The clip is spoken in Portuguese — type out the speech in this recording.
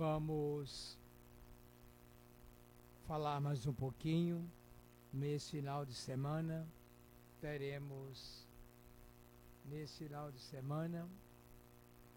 Vamos falar mais um pouquinho. Nesse final de semana, teremos, nesse final de semana,